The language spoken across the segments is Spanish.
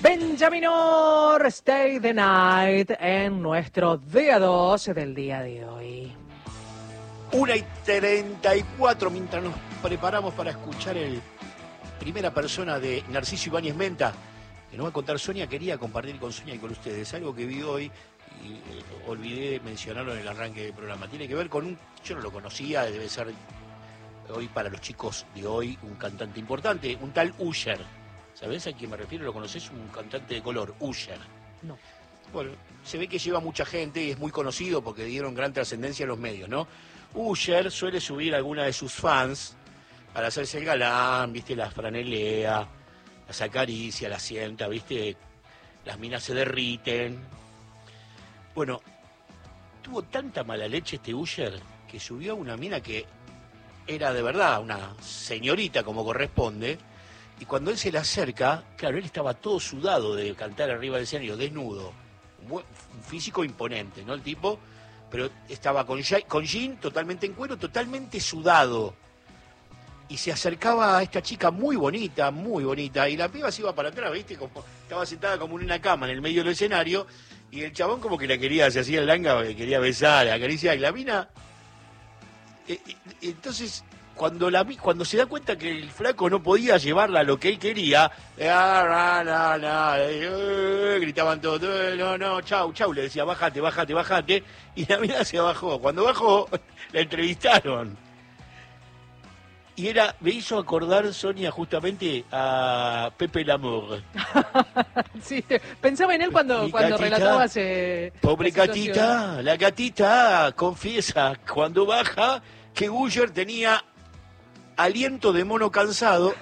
Benjamin Orr, Stay the Night, en nuestro día 2 del día de hoy. 1:34, mientras nos preparamos para escuchar el primera persona de Narciso Ibáñez Menta, que nos va a contar Sonia. Quería compartir con Sonia y con ustedes algo que vi hoy y olvidé mencionarlo en el arranque del programa. Tiene que ver con yo no lo conocía, debe ser hoy para los chicos de hoy un cantante importante, un tal Usher. ¿Sabés a quién me refiero? ¿Lo conocés? Un cantante de color, Usher. No. Bueno, se ve que lleva mucha gente y es muy conocido porque dieron gran trascendencia en los medios, ¿no? Usher suele subir a alguna de sus fans para hacerse el galán, ¿viste? Las franelea, las acaricia, las sienta, ¿viste? Las minas se derriten. Bueno, tuvo tanta mala leche este Usher que subió a una mina que era de verdad una señorita como corresponde. Y cuando él se le acerca, claro, él estaba todo sudado de cantar arriba del escenario, desnudo. Un físico imponente, ¿no? El tipo, pero estaba con jean, totalmente en cuero, totalmente sudado. Y se acercaba a esta chica muy bonita, y la piba se iba para atrás, ¿viste? Como, estaba sentada como en una cama en el medio del escenario, y el chabón como que la quería, se hacía el langa, que quería besar, acariciar, y la mina... entonces... Cuando se da cuenta que el flaco no podía llevarla a lo que él quería, gritaban todos, no, chau, le decía, bájate, y la mina se bajó. Cuando bajó, la entrevistaron. Y me hizo acordar, Sonia, justamente a Pepe Lamour. Sí, pensaba en él cuando relatabas... pobre gatita, la gatita confiesa cuando baja que Usher tenía aliento de mono cansado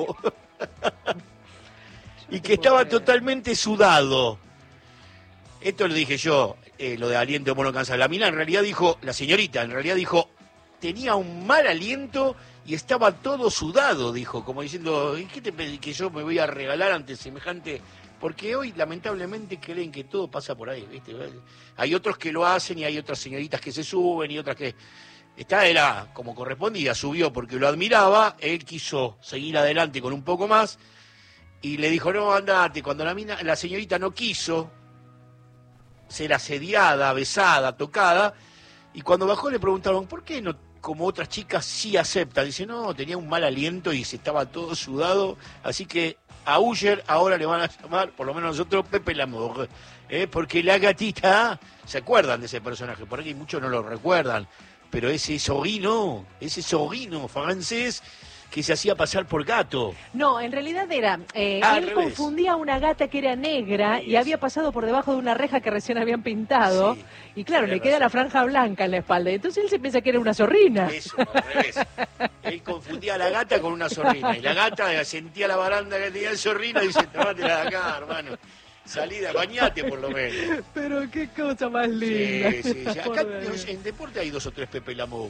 y que estaba totalmente sudado. Esto lo dije yo, lo de aliento de mono cansado. La mina en realidad dijo, la señorita en realidad dijo, tenía un mal aliento y estaba todo sudado, dijo, como diciendo, ¿qué te pedí que yo me voy a regalar ante semejante? Porque hoy lamentablemente creen que todo pasa por ahí, ¿viste? Hay otros que lo hacen y hay otras señoritas que se suben y otras que... Esta era como correspondía, subió porque lo admiraba, él quiso seguir adelante con un poco más y le dijo, no, andate. Cuando la señorita no quiso ser asediada, besada, tocada, y cuando bajó le preguntaron, ¿por qué no, como otras chicas, sí aceptan? Dice, no, tenía un mal aliento y se estaba todo sudado, así que a Usher ahora le van a llamar, por lo menos nosotros, Pepe Lamour, porque la gatita, ¿se acuerdan de ese personaje? Por ahí muchos no lo recuerdan. Pero ese sobrino francés que se hacía pasar por gato. No, en realidad era, él confundía a una gata que era negra y había pasado por debajo de una reja que recién habían pintado, sí, y claro, le queda la franja blanca en la espalda, y entonces él se piensa que era una zorrina. Eso, al revés. Él confundía a la gata con una zorrina, y la gata sentía la baranda que tenía el zorrino y dice, tomátela de acá, hermano. Salida, bañate por lo menos. Pero qué cosa más linda. Sí. Acá en deporte hay 2 o 3 Pepe Lamour.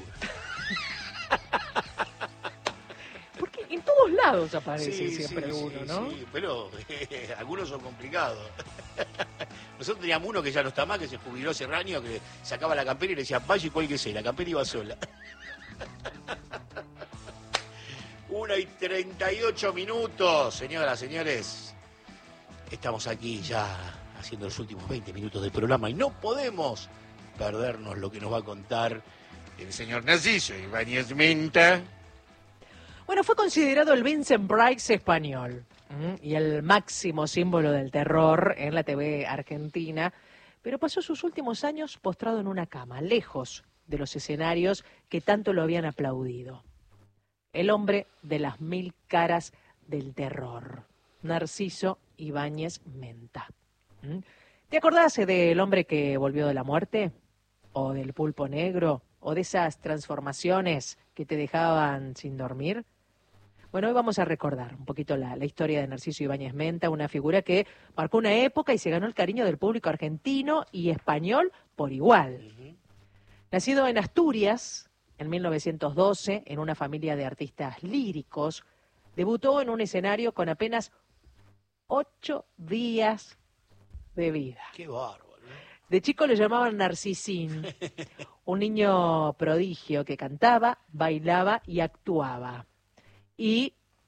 Porque en todos lados aparece siempre uno, ¿no? Sí, pero algunos son complicados. Nosotros teníamos uno que ya no está más, que se jubiló hace años, que sacaba la campera y le decía, vaya y cuál que sea, la campera iba sola. 1:38, señoras, señores. Estamos aquí ya haciendo los últimos 20 minutos del programa y no podemos perdernos lo que nos va a contar el señor Narciso Ibáñez Menta. Bueno, fue considerado el Vincent Price español y el máximo símbolo del terror en la TV argentina, pero pasó sus últimos años postrado en una cama, lejos de los escenarios que tanto lo habían aplaudido. El hombre de las 1000 caras del terror, Narciso Ibáñez Menta. ¿Te acordás del hombre que volvió de la muerte? ¿O del pulpo negro? ¿O de esas transformaciones que te dejaban sin dormir? Bueno, hoy vamos a recordar un poquito la historia de Narciso Ibáñez Menta, una figura que marcó una época y se ganó el cariño del público argentino y español por igual. Nacido en Asturias en 1912, en una familia de artistas líricos, debutó en un escenario con apenas 8 días de vida. ¡Qué bárbaro! De chico le llamaban Narcisín, un niño prodigio que cantaba, bailaba y actuaba. Y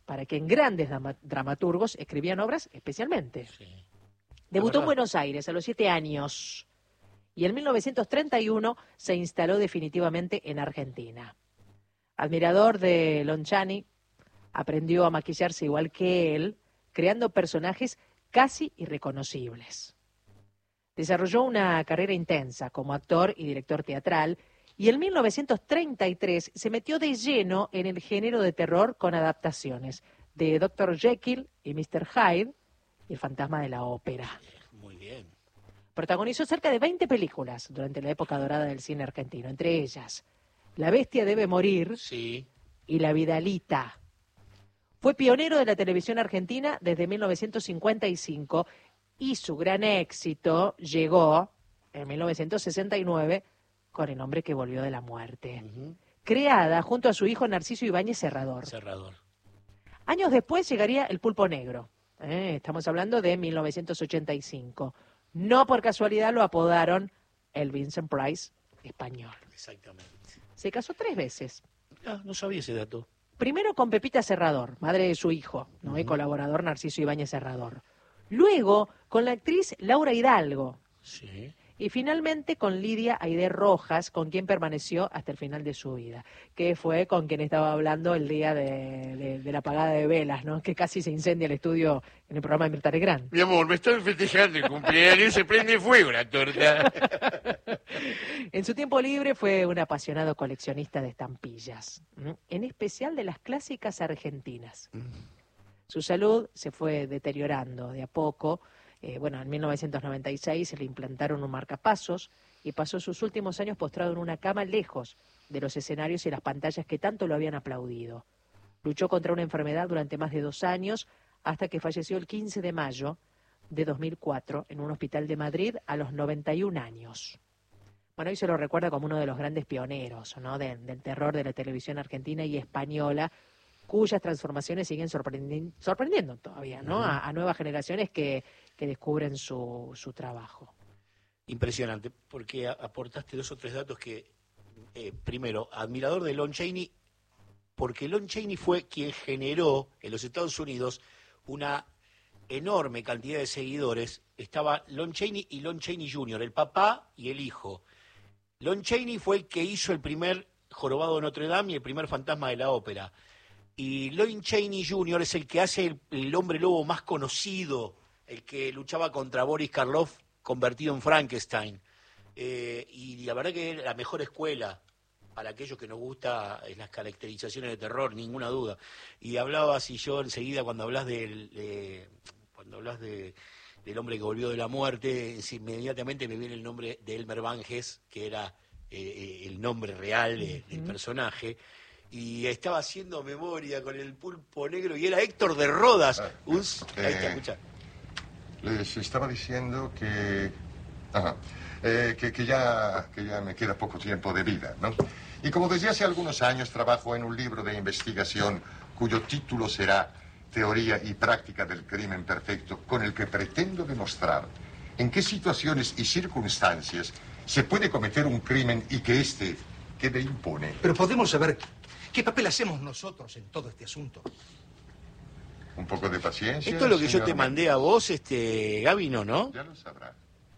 para quien grandes dramaturgos escribían obras especialmente. Sí. Debutó en verdad. Buenos Aires a los 7 años y en 1931 se instaló definitivamente en Argentina. Admirador de Lon Chaney, aprendió a maquillarse igual que él, creando personajes casi irreconocibles. Desarrolló una carrera intensa como actor y director teatral y en 1933 se metió de lleno en el género de terror con adaptaciones de Dr. Jekyll y Mr. Hyde y El fantasma de la ópera. Muy bien. Protagonizó cerca de 20 películas durante la época dorada del cine argentino, entre ellas La bestia debe morir Sí. y La Vidalita. Fue pionero de la televisión argentina desde 1955 y su gran éxito llegó en 1969 con El hombre que volvió de la muerte, creada junto a su hijo Narciso Ibáñez Serrador. Años después llegaría El pulpo negro. Estamos hablando de 1985. No por casualidad lo apodaron el Vincent Price español. Exactamente. Se casó 3 veces. Ah, no sabía ese dato. Primero con Pepita Serrador, madre de su hijo, ¿no? Y colaborador Narciso Ibáñez Serrador. Luego con la actriz Laura Hidalgo. Sí. Y finalmente con Lidia Aidé Rojas, con quien permaneció hasta el final de su vida, que fue con quien estaba hablando el día de la apagada de velas, ¿no? Que casi se incendia el estudio en el programa de Mirta Legrand. Mi amor, me están festejando el cumpleaños, se prende fuego la torta. En su tiempo libre fue un apasionado coleccionista de estampillas, en especial de las clásicas argentinas. Su salud se fue deteriorando de a poco. En 1996 se le implantaron un marcapasos y pasó sus últimos años postrado en una cama lejos de los escenarios y las pantallas que tanto lo habían aplaudido. Luchó contra una enfermedad durante más de 2 años hasta que falleció el 15 de mayo de 2004 en un hospital de Madrid a los 91 años. Bueno, hoy se lo recuerda como uno de los grandes pioneros, ¿no? del terror de la televisión argentina y española, cuyas transformaciones siguen sorprendiendo todavía, ¿no? A nuevas generaciones que descubren su trabajo. Impresionante, porque aportaste 2 o 3 datos que, primero, admirador de Lon Chaney, porque Lon Chaney fue quien generó en los Estados Unidos una enorme cantidad de seguidores. Estaba Lon Chaney y Lon Chaney Jr., el papá y el hijo. Lon Chaney fue el que hizo el primer Jorobado de Notre Dame y el primer Fantasma de la Ópera. Y Lon Chaney Jr. es el que hace el hombre lobo más conocido, el que luchaba contra Boris Karloff convertido en Frankenstein. Y la verdad que es la mejor escuela para aquellos que nos gusta las caracterizaciones de terror, ninguna duda. Y hablabas, y yo enseguida cuando hablas del hombre que volvió de la muerte, inmediatamente me viene el nombre de Elmer Banges, que era el nombre real del personaje. Y estaba haciendo memoria con el pulpo negro y era Héctor de Rodas. Ahí está, escucha. Les estaba diciendo que ya me queda poco tiempo de vida, ¿no? Y como desde hace algunos años trabajo en un libro de investigación cuyo título será Teoría y Práctica del Crimen Perfecto, con el que pretendo demostrar en qué situaciones y circunstancias se puede cometer un crimen y que éste quede impune. Pero podemos saber qué papel hacemos nosotros en todo este asunto. Un poco de paciencia. Esto es lo que yo señor te mandé a vos, Gaby, ¿no? Ya lo sabrá.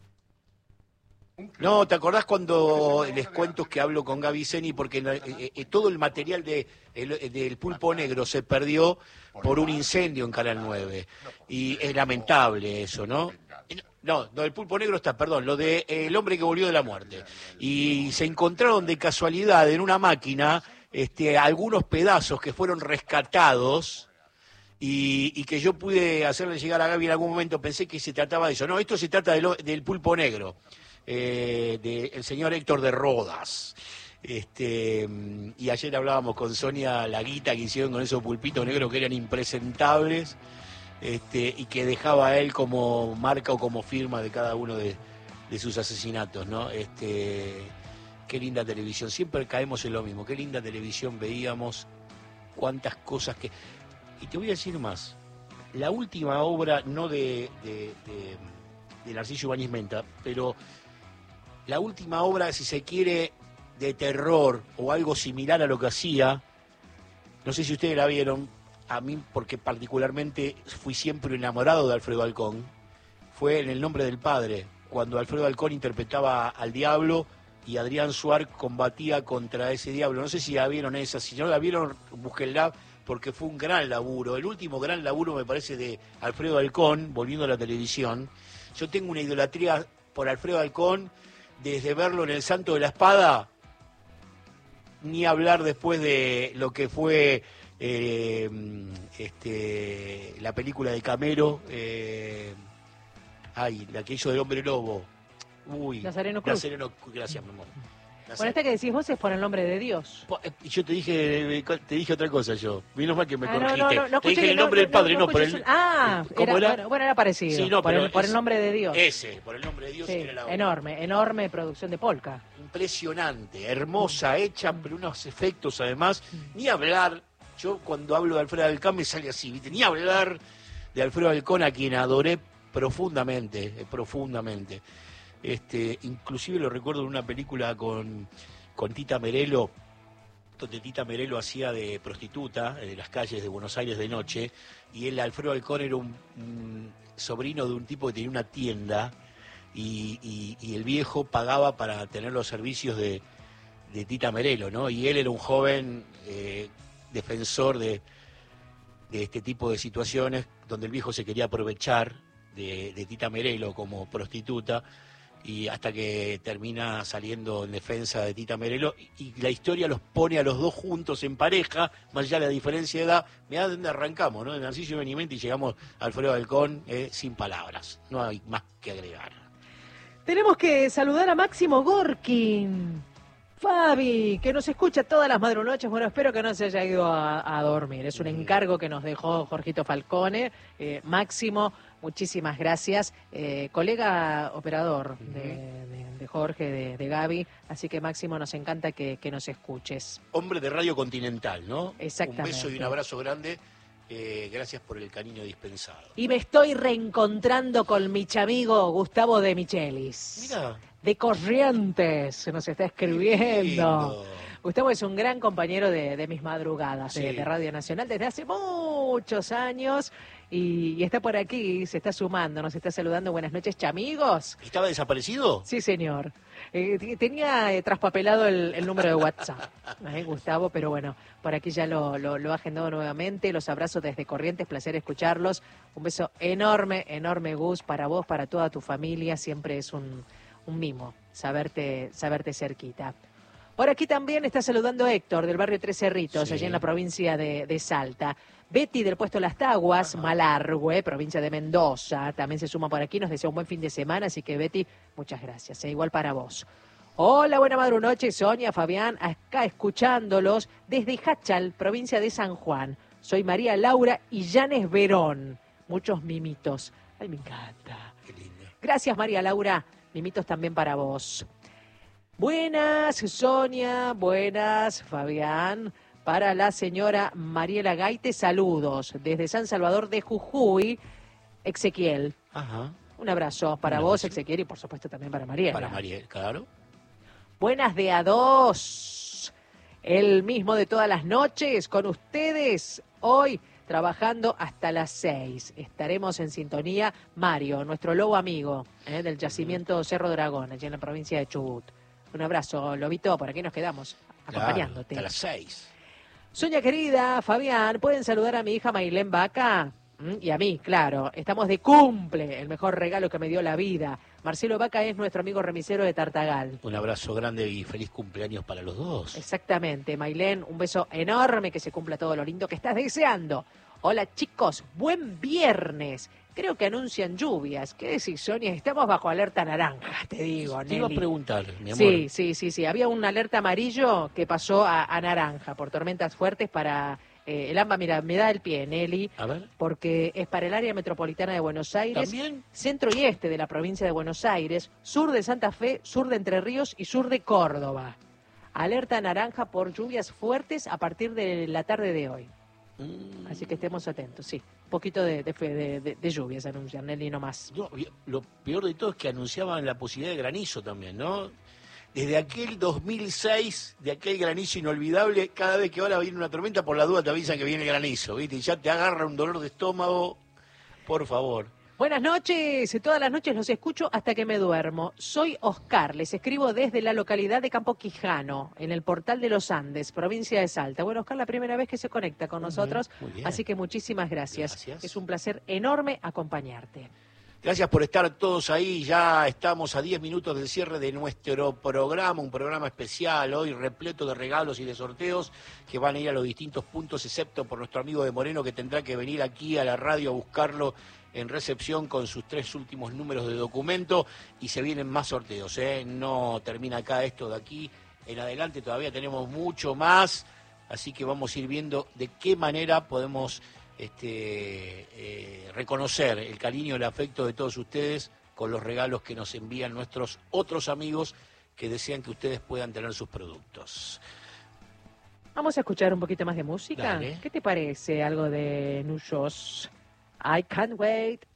No, ¿te acordás cuando les cuento que hablo con Gaby Seni? Porque todo el material del Pulpo Negro se perdió por un incendio en Canal 9. Y es lamentable eso, ¿no? No, el Pulpo Negro está, perdón, lo de El hombre que volvió de la muerte. Y se encontraron de casualidad en una máquina algunos pedazos que fueron rescatados y que yo pude hacerle llegar a Gaby en algún momento. Pensé que se trataba de eso. No, esto se trata del Pulpo Negro. Del señor Héctor de Rodas. Y ayer hablábamos con Sonia la guita que hicieron con esos pulpitos negros que eran impresentables, y que dejaba a él como marca o como firma de cada uno de sus asesinatos, ¿no? Qué linda televisión, siempre caemos en lo mismo, qué linda televisión veíamos, cuántas cosas que... Y te voy a decir más, la última obra, no de Narciso Ibáñez Menta, pero la última obra, si se quiere, de terror o algo similar a lo que hacía, no sé si ustedes la vieron, a mí, porque particularmente fui siempre enamorado de Alfredo Alcón, fue en El nombre del padre, cuando Alfredo Alcón interpretaba al diablo y Adrián Suar combatía contra ese diablo. No sé si la vieron esa, si no la vieron, búsquenla, porque fue un gran laburo. El último gran laburo, me parece, de Alfredo Alcón, volviendo a la televisión. Yo tengo una idolatría por Alfredo Alcón, desde verlo en El Santo de la Espada, ni hablar después de lo que fue la película de Camero, la que hizo del Hombre Lobo. Nazareno Cruz. Gracias, mi amor. Bueno, esta que decís vos es por el nombre de Dios. Yo te dije otra cosa yo. Menos mal que me corregiste. No, te dije el nombre del Padre, no por el... ¿Cómo era? Bueno, era parecido. Sí, no, por el nombre de Dios. Por el nombre de Dios. Sí, era la enorme producción de Polka. Impresionante, hermosa, hecha, pero unos efectos además. Ni hablar, yo cuando hablo de Alfredo Alcón me sale así, ¿viste? Ni hablar de Alfredo Alcón, a quien adoré profundamente. Inclusive lo recuerdo en una película con Tita Merelo, donde Tita Merelo hacía de prostituta de las calles de Buenos Aires de noche, y él, Alfredo Alcón, era un sobrino de un tipo que tenía una tienda, y el viejo pagaba para tener los servicios de Tita Merelo, ¿no? Y él era un joven defensor de este tipo de situaciones, donde el viejo se quería aprovechar de Tita Merelo como prostituta, y hasta que termina saliendo en defensa de Tita Merelo, y la historia los pone a los dos juntos en pareja, más allá de la diferencia de edad. Mirá de dónde arrancamos, ¿no? De Narciso y Benimenti, y llegamos a Alfredo Alcón, sin palabras, no hay más que agregar. Tenemos que saludar a Máximo Gorkin. Fabi, que nos escucha todas las madrunoches. Bueno, espero que no se haya ido a dormir. Es un encargo que nos dejó Jorgito Falcone. Máximo, muchísimas gracias. Colega operador de Jorge, de Gaby. Así que, Máximo, nos encanta que nos escuches. Hombre de Radio Continental, ¿no? Exactamente. Un beso y un abrazo grande. Gracias por el cariño dispensado. Y me estoy reencontrando con mi chamigo Gustavo de Michelis. Mira. De Corrientes, se nos está escribiendo. Gustavo es un gran compañero de mis madrugadas, sí, de Radio Nacional desde hace muchos años, y está por aquí, se está sumando, nos está saludando. Buenas noches, chamigos. ¿Estaba desaparecido? Sí, señor. Tenía traspapelado el número de WhatsApp, Gustavo, pero bueno, por aquí ya lo ha agendado nuevamente. Los abrazos desde Corrientes, placer escucharlos. Un beso enorme, Gus, para vos, para toda tu familia. Siempre es un mimo saberte cerquita. Por aquí también está saludando Héctor, del barrio Tres Cerritos, sí, allí en la provincia de Salta. Betty, del puesto Las Taguas, Malargüe, provincia de Mendoza, también se suma por aquí, nos desea un buen fin de semana, así que Betty, muchas gracias. Igual para vos. Hola, buena madrunoche, Sonia, Fabián, acá escuchándolos desde Hachal, provincia de San Juan. Soy María Laura y Yanes Verón. Muchos mimitos. Ay, me encanta. Qué lindo. Gracias, María Laura. Mimitos también para vos. Buenas, Sonia. Buenas, Fabián. Para la señora Mariela Gaite, saludos. Desde San Salvador de Jujuy, Ezequiel. Ajá. Un abrazo para vos, Ezequiel, y por supuesto también para Mariela. Para Mariela, claro. Buenas de a dos. El mismo de todas las noches, con ustedes hoy, trabajando hasta las 6. Estaremos en sintonía. Mario, nuestro lobo amigo del yacimiento Cerro Dragón, allí en la provincia de Chubut. Un abrazo, Lobito, por aquí nos quedamos acompañándote. Claro, hasta las 6. Sonia querida, Fabián, ¿pueden saludar a mi hija Mailén Vaca? Y a mí, claro, estamos de cumple, el mejor regalo que me dio la vida. Marcelo Vaca es nuestro amigo remisero de Tartagal. Un abrazo grande y feliz cumpleaños para los dos. Exactamente, Mailén, un beso enorme, que se cumpla todo lo lindo que estás deseando. Hola chicos, buen viernes. Creo que anuncian lluvias. ¿Qué decís, Sonia? Estamos bajo alerta naranja, te digo, Te iba a Nelly. preguntar, mi amor. Sí. Había un alerta amarillo que pasó a naranja por tormentas fuertes para el AMBA. Mira, me da el pie, Nelly. A ver. Porque es para el área metropolitana de Buenos Aires, ¿También? centro y este de la provincia de Buenos Aires, sur de Santa Fe, sur de Entre Ríos y sur de Córdoba. Alerta naranja por lluvias fuertes a partir de la tarde de hoy. Así que estemos atentos, sí. Un poquito de lluvias anuncian, Nelly, no más. No, lo peor de todo es que anunciaban la posibilidad de granizo también, ¿no? desde aquel 2006, de aquel granizo inolvidable, cada vez que ahora viene una tormenta, por la duda te avisan que viene el granizo, ¿viste? Y ya te agarra un dolor de estómago, por favor. Buenas noches, todas las noches los escucho hasta que me duermo. Soy Oscar, les escribo desde la localidad de Campo Quijano, en el Portal de los Andes, provincia de Salta. Bueno, Oscar, la primera vez que se conecta con nosotros, muy bien. así que muchísimas gracias. Es un placer enorme acompañarte. Gracias por estar todos ahí, ya estamos a 10 minutos del cierre de nuestro programa, un programa especial hoy repleto de regalos y de sorteos que van a ir a los distintos puntos, excepto por nuestro amigo de Moreno que tendrá que venir aquí a la radio a buscarlo en recepción con sus 3 últimos números de documento y se vienen más sorteos, ¿eh? No termina acá esto de aquí en adelante, todavía tenemos mucho más, así que vamos a ir viendo de qué manera podemos reconocer el cariño y el afecto de todos ustedes con los regalos que nos envían nuestros otros amigos que desean que ustedes puedan tener sus productos. Vamos a escuchar un poquito más de música. Dale. ¿Qué te parece algo de Nuyos? I can't wait.